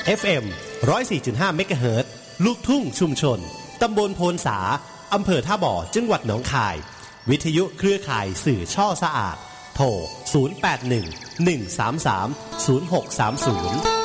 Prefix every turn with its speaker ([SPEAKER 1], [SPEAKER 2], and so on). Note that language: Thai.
[SPEAKER 1] FM 104.5 เมกะเฮิรตซ์ลูกทุ่งชุมชนตำบลโพนสาอำเภอท่าบ่อจังหวัดหนองคายวิทยุเครือข่ายสื่อช่อสะอาดโทร 081 133 0630